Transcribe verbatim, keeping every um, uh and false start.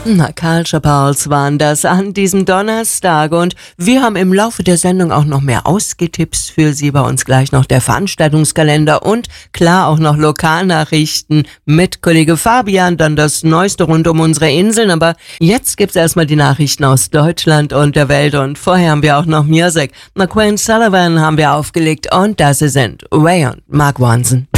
Na, Culture Pulse waren das an diesem Donnerstag und wir haben im Laufe der Sendung auch noch mehr Ausgehtipps für Sie. Bei uns gleich noch der Veranstaltungskalender und klar auch noch Lokalnachrichten mit Kollege Fabian, dann das Neueste rund um unsere Inseln. Aber jetzt gibt's erstmal die Nachrichten aus Deutschland und der Welt und vorher haben wir auch noch Music. McQueen Sullivan haben wir aufgelegt und das sind Ray und Mark Ronson.